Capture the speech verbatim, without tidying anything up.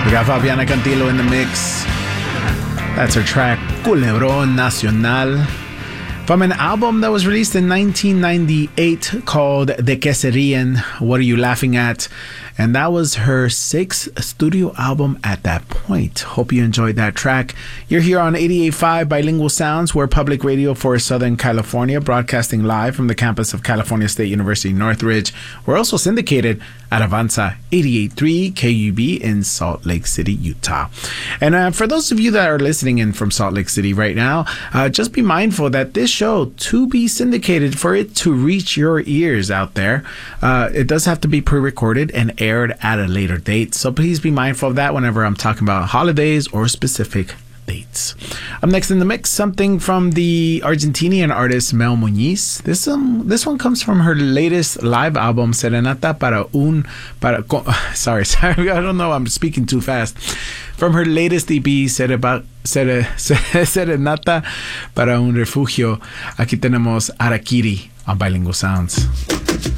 We got Fabiana Cantilo in the mix. That's her track, Culebron Nacional, from an album that was released in nineteen ninety-eight called De Que Se Ríen, What Are You Laughing At? And that was her sixth studio album at that point. Hope you enjoyed that track. You're here on eighty-eight point five Bilingual Sounds. We're public radio for Southern California, broadcasting live from the campus of California State University, Northridge. We're also syndicated at Avanza eighty-eight point three K U B in Salt Lake City, Utah. And uh, for those of you that are listening in from Salt Lake City right now, uh, just be mindful that this show, to be syndicated, for it to reach your ears out there, uh, it does have to be pre-recorded and aired at a later date. So please be mindful of that whenever I'm talking about holidays or specific dates. Up next in the mix, something from the Argentinian artist Mel Muñiz. This um this one comes from her latest live album, Serenata para un para sorry sorry I don't know, I'm speaking too fast. From her latest E P, Serenata para un refugio. Aquí tenemos Arakiri on Bilingual Sounds.